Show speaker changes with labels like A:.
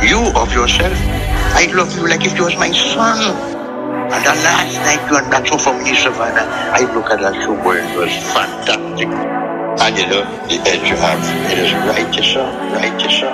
A: You of yourself, I love you like if you was my son. And the last night you and that for me, Savannah, I look at that show where it was fantastic. And you know, the edge you have, it is righteous,